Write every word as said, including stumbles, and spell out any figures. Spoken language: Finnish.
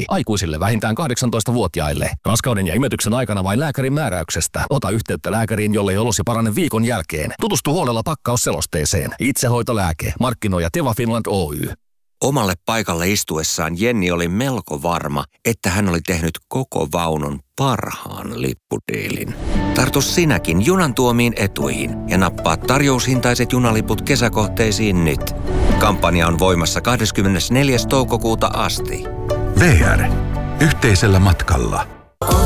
Aikuisille vähintään kahdeksantoistavuotiaille. Raskauden ja imetyksen aikana vain lääkärin määräyksestä. Ota yhteyttä lääkäriin, jollei olosi parane viikon jälkeen. Tutustu huolella pakkausselosteeseen. Itsehoitolääke. Markkinoija Teva Finland Oy. Omalle paikalle istuessaan Jenni oli melko varma, että hän oli tehnyt koko vaunun parhaan lippudiilin. Tartu sinäkin junan tuomiin etuihin ja nappaa tarjoushintaiset junaliput kesäkohteisiin nyt. Kampanja on voimassa kahdeskymmenesneljäs toukokuuta asti. V R. Yhteisellä matkalla.